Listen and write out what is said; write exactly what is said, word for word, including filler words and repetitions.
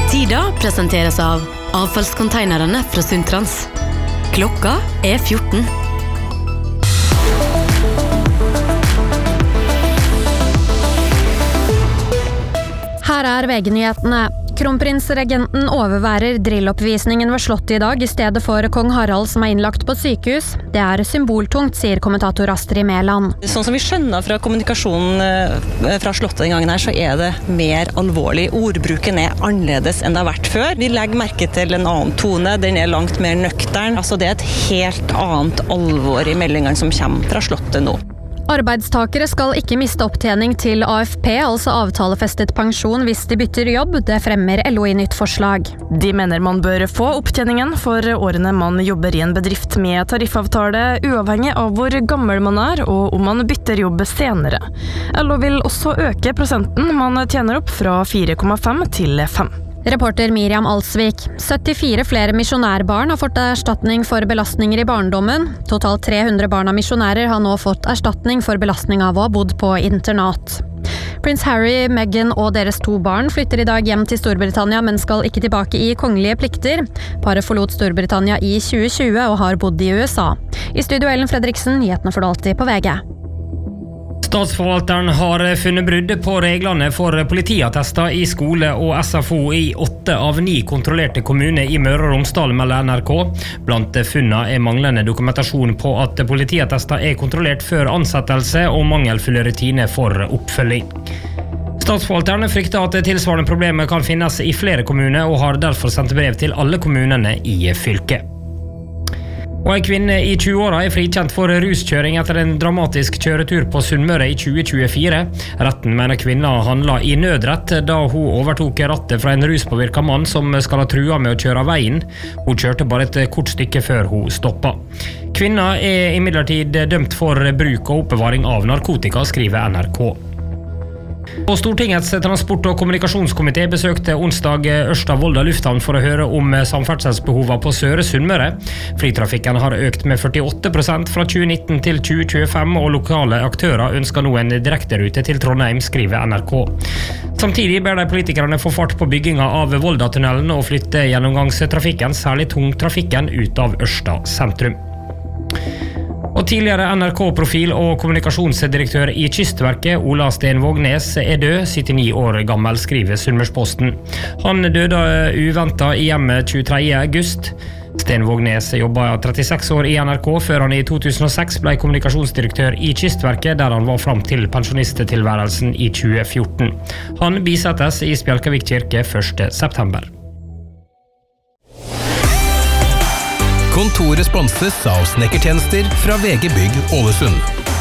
Tida presenteres av avfallskonteinerne fra Sundtrans. Klokka er fjorten. Her er V G-nyhetene. Kronprinsregenten overværer drilloppvisningen ved Slottet i dag I stedet for kong Harald som er innlagt på sykehus. Det er symboltungt, sier kommentator Astrid Mæland. Sånn som vi skjønner fra kommunikasjonen fra Slottet den gangen her, så er det mer alvorlig. Ordbruken er annerledes enn det har vært før. Vi legger merke til en annen tone, den er langt mer nøktern. Altså det er et helt annet alvor I meldingene som kommer fra Slottet nå. Arbeidstakere skal ikke miste opptjening til A F P, altså avtalefestet pensjon, hvis de bytter jobb. Det fremmer L O I nytt forslag. De mener man bør få opptjeningen for årene man jobber I en bedrift med tariffavtale, uavhengig av hvor gammel man er og om man bytter jobb senere. L O vil også øke prosenten man tjener opp fra fire komma fem til fem. Reporter Miriam Alsvik. syttifire flere misjonærbarn har fått erstatning for belastninger I barndommen. Totalt tre hundre barn av misjonærer har nå fått erstatning for belastning av å ha bodd på internat. Prins Harry, Meghan og deres to barn flytter I dag hjem til Storbritannia, men skal ikke tilbake I kongelige plikter. Paret forlot Storbritannia I tjue tjue og har bodd I U S A. I studio Ellen Fredriksen, nyhetene for alltid på V G. Statsforvalteren har funnet brudd på reglene for politiattester I skole og S F O I åtte av ni kontrollerte kommuner I Møre og Romsdal, melder N R K. Blant funnene er manglende dokumentasjon på at politiattester er kontrollert før ansettelse og mangelfulle rutiner for oppfølging. Statsforvalteren frykter at tilsvarende problemer kan finnes I flere kommuner og har derfor sendt brev til alle kommunene I fylket. Og en kvinne I tjue-åra er frikjent for ruskjøring etter en dramatisk kjøretur på Sunnmøre I tjue tjuefire. Retten mener kvinna handlet I nødrett da hun overtok rattet fra en ruspåvirket mann som skal ha trua med å kjøre av veien. Hun kjørte bare et kort stykke før hun stoppet. Kvinna er imidlertid dømt for bruk og oppbevaring av narkotika, skriver N R K. Og Stortingets transport- og kommunikasjonskomité besøkte onsdag Ørsta-Volda lufthavn for å høre om samferdselsbehovet på Søre Sunnmøre. Flytrafikken har økt med førtiåtte prosent fra tjue nitten til tjue tjuefem, og lokale aktører ønsker nå en direkterute til Trondheim, skriver N R K. Samtidig ber de politikerne få fart på bygginga av Volda-tunnelen og flytte gjennomgangstrafikken, særlig tungtrafikken, ut av Ørsta sentrum. Og tidligere N R K-profil og kommunikasjonsdirektør I Kystverket, Ola Sten Vågnes, er død, syttini år gammel, skriver Sunnmørsposten. Han døde uventet I hjemmet tjuetredje august. Sten Vågnes jobbet trettiseks år I N R K, før han I to tusen og seks ble kommunikasjonsdirektør I Kystverket, der han var fram til pensjonisttilværelsen I tjue fjorten. Han bisettes I Spjelkavik kirke første september. Kontoret sponses av snekkertjenester fra V G Bygg Ålesund.